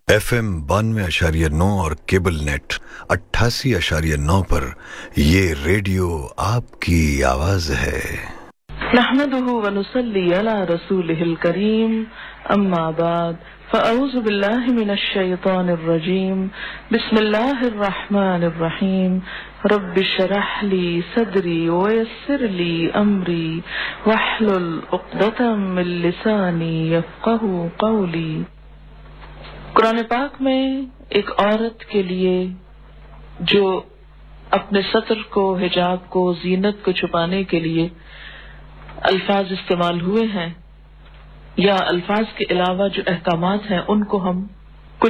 FM 92.9 और cable net 88.9 पर ये रेडियो आपकी आवाज है। नहमदुहु व नुसल्ली अला रसूलिहिल करीम, अम्मा बाद, फ़अऊज़ु बिल्लाहि मिनश शैतानिर रजीम, बिस्मिल्लाहिर रहमानिर रहीम, रब्बि इश्रह ली सदरी व यस्सिर ली अमरी वहलुल उक़दतम मिन लिसानी यफ़क़हू क़ौली। कुरान पाक में एक औरत के लिए जो अपने सतर को, हिजाब को, जीनत को छुपाने के लिए अल्फाज इस्तेमाल हुए हैं या अल्फाज के अलावा जो अहकामात हैं उनको हम